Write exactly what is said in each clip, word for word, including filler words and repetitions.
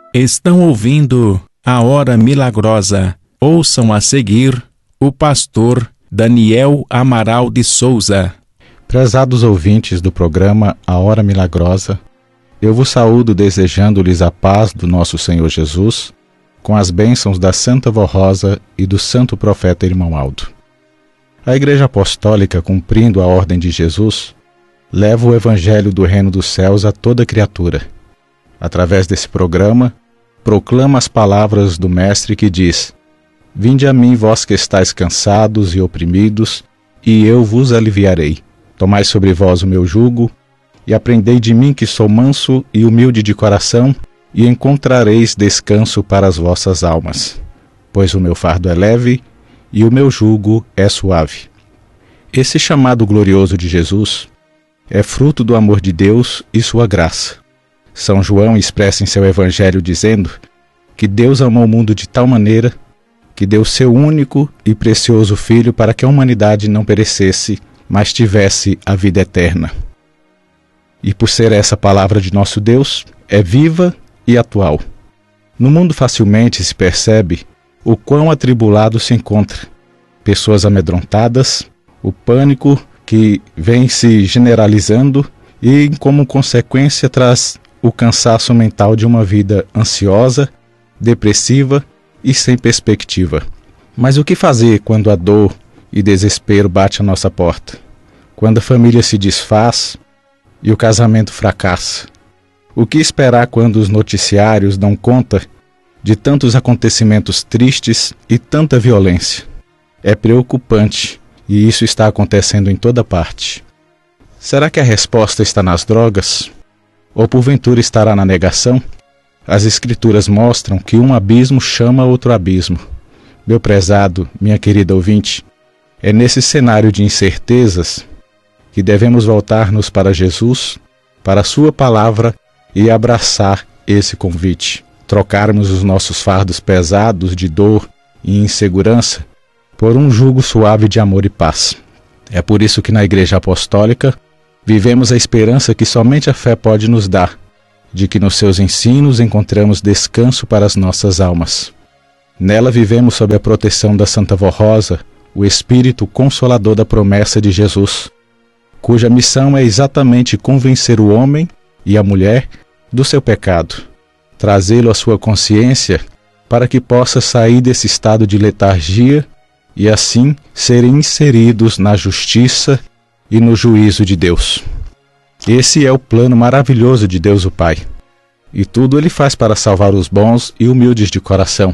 Estão ouvindo a Hora Milagrosa. Ouçam a seguir o pastor Daniel Amaral de Souza. Prezados ouvintes do programa A Hora Milagrosa, eu vos saúdo desejando-lhes a paz do nosso Senhor Jesus, com as bênçãos da Santa Vó Rosa e do Santo Profeta Irmão Aldo. A Igreja Apostólica, cumprindo a ordem de Jesus, leva o Evangelho do Reino dos Céus a toda criatura. Através desse programa, proclama as palavras do Mestre que diz: Vinde a mim, vós que estáis cansados e oprimidos, e eu vos aliviarei. Tomai sobre vós o meu jugo, e aprendei de mim que sou manso e humilde de coração, e encontrareis descanso para as vossas almas. Pois o meu fardo é leve, e o meu jugo é suave. Esse chamado glorioso de Jesus é fruto do amor de Deus e sua graça. São João expressa em seu Evangelho dizendo que Deus amou o mundo de tal maneira que deu seu único e precioso Filho para que a humanidade não perecesse, mas tivesse a vida eterna. E por ser essa palavra de nosso Deus, é viva e atual. No mundo facilmente se percebe o quão atribulado se encontra. Pessoas amedrontadas, o pânico que vem se generalizando e, como consequência, traz o cansaço mental de uma vida ansiosa, depressiva e sem perspectiva. Mas o que fazer quando a dor e desespero bate à nossa porta? Quando a família se desfaz e o casamento fracassa? O que esperar quando os noticiários dão conta de tantos acontecimentos tristes e tanta violência? É preocupante, e isso está acontecendo em toda parte. Será que a resposta está nas drogas? Ou porventura estará na negação? As Escrituras mostram que um abismo chama outro abismo. Meu prezado, minha querida ouvinte, é nesse cenário de incertezas que devemos voltar-nos para Jesus, para a sua palavra e abraçar esse convite. Trocarmos os nossos fardos pesados de dor e insegurança por um jugo suave de amor e paz. É por isso que na Igreja Apostólica vivemos a esperança que somente a fé pode nos dar, de que nos seus ensinos encontramos descanso para as nossas almas. Nela vivemos sob a proteção da Santa Vó Rosa, o Espírito Consolador da promessa de Jesus, cuja missão é exatamente convencer o homem e a mulher do seu pecado, trazê-lo à sua consciência para que possa sair desse estado de letargia e assim serem inseridos na justiça e no juízo de Deus. Esse é o plano maravilhoso de Deus o Pai. E tudo Ele faz para salvar os bons e humildes de coração.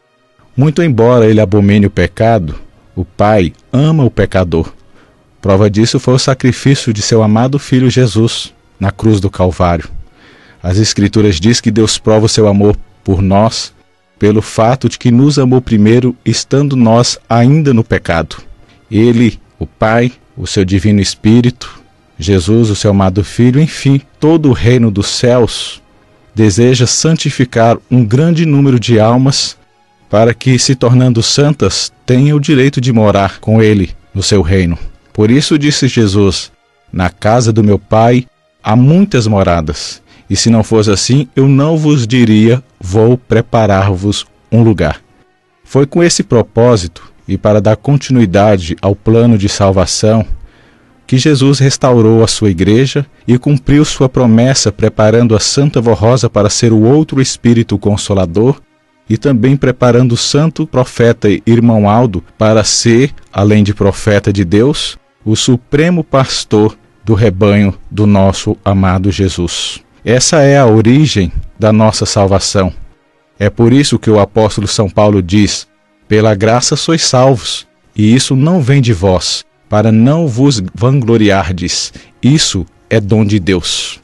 Muito embora Ele abomine o pecado, o Pai ama o pecador. Prova disso foi o sacrifício de seu amado Filho Jesus na cruz do Calvário. As Escrituras diz que Deus prova o seu amor por nós pelo fato de que nos amou primeiro, estando nós ainda no pecado. Ele, o Pai, o seu Divino Espírito, Jesus, o seu amado Filho, enfim, todo o reino dos céus, deseja santificar um grande número de almas para que, se tornando santas, tenham o direito de morar com Ele no seu reino. Por isso disse Jesus: na casa do meu Pai há muitas moradas, e se não fosse assim, eu não vos diria, vou preparar-vos um lugar. Foi com esse propósito, e para dar continuidade ao plano de salvação, que Jesus restaurou a sua igreja e cumpriu sua promessa, preparando a Santa Vó Rosa para ser o outro Espírito Consolador e também preparando o santo profeta Irmão Aldo para ser, além de profeta de Deus, o supremo pastor do rebanho do nosso amado Jesus. Essa é a origem da nossa salvação. É por isso que o apóstolo São Paulo diz: pela graça sois salvos, e isso não vem de vós, para não vos vangloriardes. Isso é dom de Deus.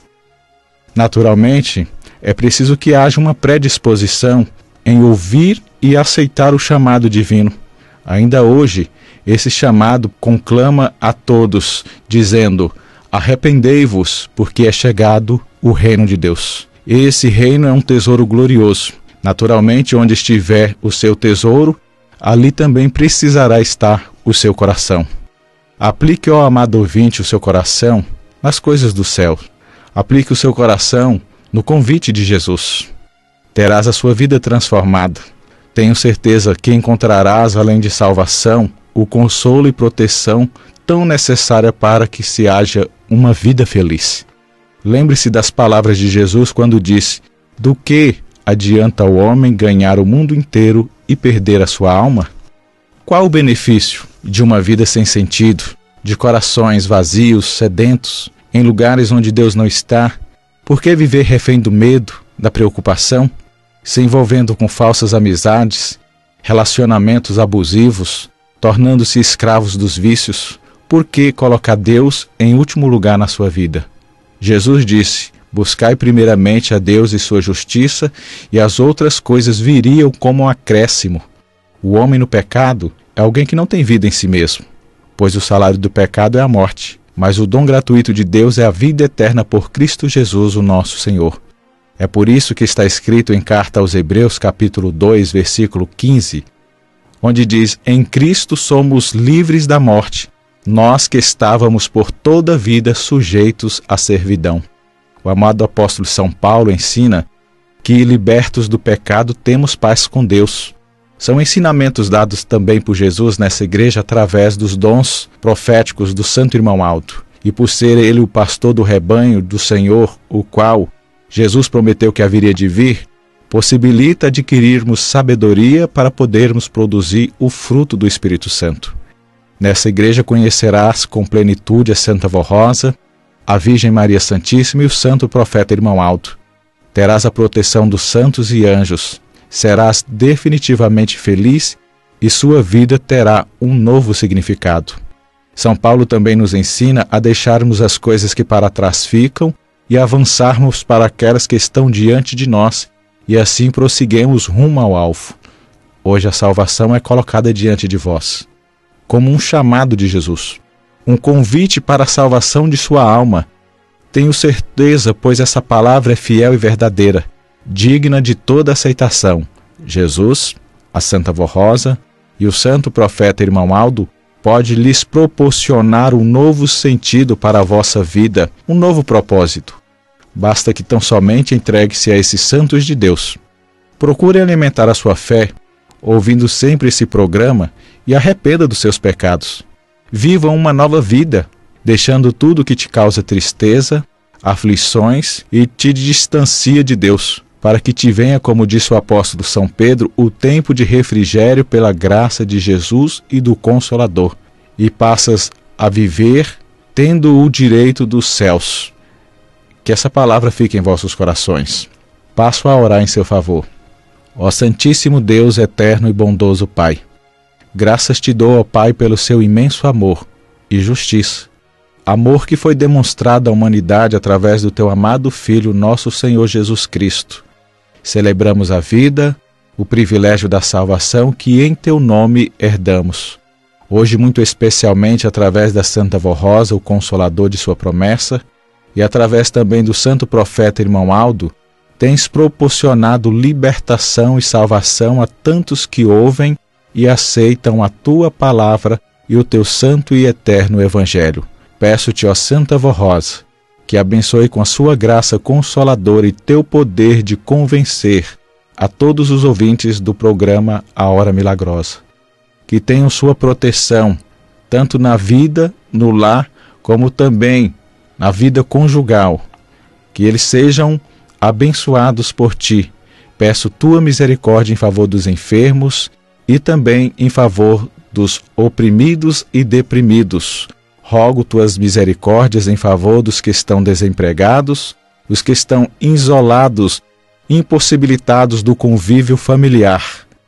Naturalmente, é preciso que haja uma predisposição em ouvir e aceitar o chamado divino. Ainda hoje, esse chamado conclama a todos, dizendo: arrependei-vos, porque é chegado o reino de Deus. Esse reino é um tesouro glorioso. Naturalmente, onde estiver o seu tesouro, ali também precisará estar o seu coração. Aplique, ó amado ouvinte, o seu coração nas coisas do céu. Aplique o seu coração no convite de Jesus. terás a sua vida transformada. Tenho certeza que encontrarás, além de salvação, o consolo e proteção tão necessária para que se haja uma vida feliz. Lembre-se das palavras de Jesus quando disse: do que adianta o homem ganhar o mundo inteiro e perder a sua alma? Qual o benefício de uma vida sem sentido, de corações vazios, sedentos, em lugares onde Deus não está? Por que viver refém do medo, da preocupação, se envolvendo com falsas amizades, relacionamentos abusivos, tornando-se escravos dos vícios? Por que colocar Deus em último lugar na sua vida? Jesus disse: buscai primeiramente a Deus e sua justiça, e as outras coisas viriam como um acréscimo. O homem no pecado é alguém que não tem vida em si mesmo, pois o salário do pecado é a morte, mas o dom gratuito de Deus é a vida eterna por Cristo Jesus, o nosso Senhor. É por isso que está escrito em carta aos Hebreus, capítulo dois, versículo quinze, onde diz: em Cristo somos livres da morte, nós que estávamos por toda a vida sujeitos à servidão. O amado apóstolo São Paulo ensina que, libertos do pecado, temos paz com Deus. São ensinamentos dados também por Jesus nessa igreja através dos dons proféticos do Santo Irmão Aldo. E por ser ele o pastor do rebanho do Senhor, o qual Jesus prometeu que haveria de vir, possibilita adquirirmos sabedoria para podermos produzir o fruto do Espírito Santo. Nessa igreja conhecerás com plenitude a Santa Vó Rosa, a Virgem Maria Santíssima e o Santo Profeta Irmão Aldo. Terás a proteção dos santos e anjos, serás definitivamente feliz e sua vida terá um novo significado. São Paulo também nos ensina a deixarmos as coisas que para trás ficam e avançarmos para aquelas que estão diante de nós, e assim prosseguimos rumo ao alvo. Hoje a salvação é colocada diante de vós, como um chamado de Jesus, um convite para a salvação de sua alma. Tenho certeza, pois essa palavra é fiel e verdadeira, digna de toda aceitação. Jesus, a Santa Vó Rosa e o Santo Profeta Irmão Aldo pode lhes proporcionar um novo sentido para a vossa vida, um novo propósito. Basta que tão somente entregue-se a esses santos de Deus. Procure alimentar a sua fé, ouvindo sempre esse programa, e arrependa dos seus pecados. Viva uma nova vida, deixando tudo que te causa tristeza, aflições e te distancia de Deus, para que te venha, como disse o apóstolo São Pedro, o tempo de refrigério pela graça de Jesus e do Consolador, e passas a viver tendo o direito dos céus. Que essa palavra fique em vossos corações. Passo a orar em seu favor. Ó Santíssimo Deus, eterno e bondoso Pai, graças te dou, ó Pai, pelo seu imenso amor e justiça, amor que foi demonstrado à humanidade através do teu amado Filho, nosso Senhor Jesus Cristo. Celebramos a vida, o privilégio da salvação que em teu nome herdamos. Hoje, muito especialmente através da Santa Vó Rosa, o consolador de sua promessa, e através também do Santo Profeta Irmão Aldo, tens proporcionado libertação e salvação a tantos que ouvem e aceitam a tua palavra e o teu santo e eterno Evangelho. Peço-te, ó Santa Vó Rosa, que abençoe com a sua graça consoladora e teu poder de convencer a todos os ouvintes do programa A Hora Milagrosa. Que tenham sua proteção, tanto na vida, no lar, como também na vida conjugal. Que eles sejam abençoados por ti. Peço tua misericórdia em favor dos enfermos e também em favor dos oprimidos e deprimidos. Rogo tuas misericórdias em favor dos que estão desempregados, os que estão isolados, impossibilitados do convívio familiar.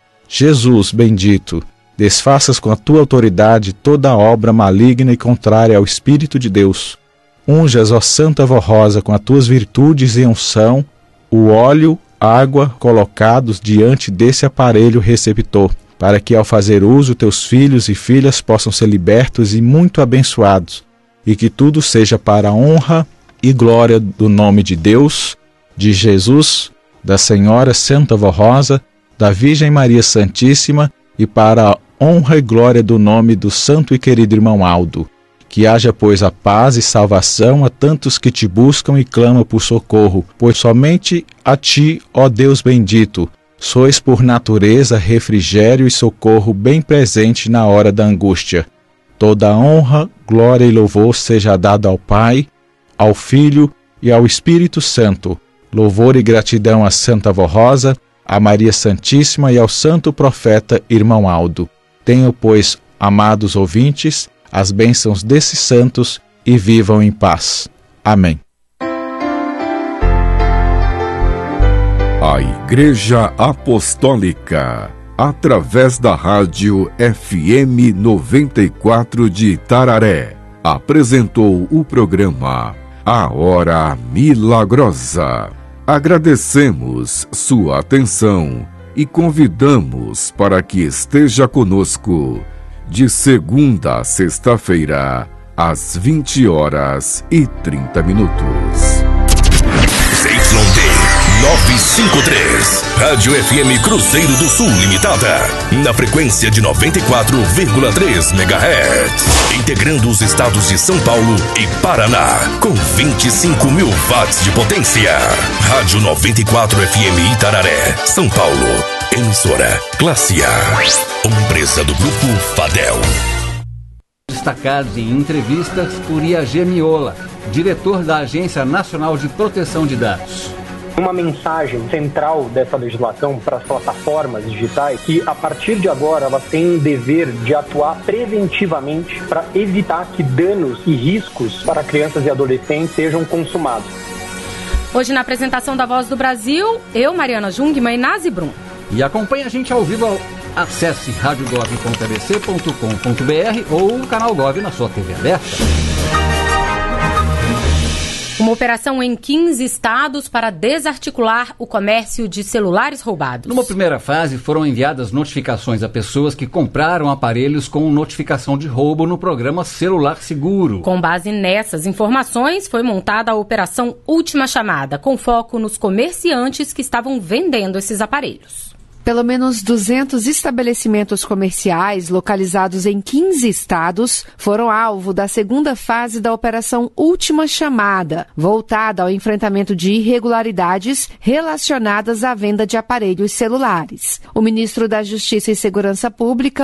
Jesus bendito, desfaças com a tua autoridade toda obra maligna e contrária ao Espírito de Deus. Unjas, ó Santa Vó Rosa, com as tuas virtudes e unção, o óleo, água colocados diante desse aparelho receptor, para que ao fazer uso teus filhos e filhas possam ser libertos e muito abençoados, e que tudo seja para a honra e glória do nome de Deus, de Jesus, da Senhora Santa Vó Rosa, da Virgem Maria Santíssima, e para a honra e glória do nome do santo e querido Irmão Aldo. Que haja, pois, a paz e salvação a tantos que te buscam e clamam por socorro, pois somente a ti, ó Deus bendito, sois por natureza refrigério e socorro bem presente na hora da angústia. Toda honra, glória e louvor seja dado ao Pai, ao Filho e ao Espírito Santo. Louvor e gratidão à Santa Vó Rosa, a Maria Santíssima e ao Santo Profeta Irmão Aldo. Tenham, pois, amados ouvintes, as bênçãos desses santos e vivam em paz. Amém. A Igreja Apostólica, através da rádio F M noventa e quatro de Itararé, apresentou o programa A Hora Milagrosa. Agradecemos sua atenção e convidamos para que esteja conosco de segunda a sexta-feira, às vinte horas e trinta minutos. Z Y D novecentos e cinquenta e três, Rádio F M Cruzeiro do Sul Limitada, na frequência de noventa e quatro vírgula três megahertz, integrando os estados de São Paulo e Paraná, com vinte e cinco mil watts de potência. Rádio noventa e quatro F M Itararé, São Paulo. Emissora Classe A, uma empresa do Grupo Fadel. Destacados em entrevistas por Iagê Miola, diretor da Agência Nacional de Proteção de Dados. Uma mensagem central dessa legislação para as plataformas digitais, que a partir de agora elas têm um dever de atuar preventivamente para evitar que danos e riscos para crianças e adolescentes sejam consumados. Hoje na apresentação da Voz do Brasil, eu, Mariana Jungmann e Nazi Brum. E acompanhe a gente ao vivo. Acesse rádio gov ponto a b c ponto com ponto b r ou o canal Gov na sua T V aberta. Uma operação em quinze estados para desarticular o comércio de celulares roubados. Numa primeira fase, foram enviadas notificações a pessoas que compraram aparelhos com notificação de roubo no programa Celular Seguro. Com base nessas informações, foi montada a Operação Última Chamada, com foco nos comerciantes que estavam vendendo esses aparelhos. Pelo menos duzentos estabelecimentos comerciais localizados em quinze estados foram alvo da segunda fase da Operação Última Chamada, voltada ao enfrentamento de irregularidades relacionadas à venda de aparelhos celulares. O ministro da Justiça e Segurança Pública,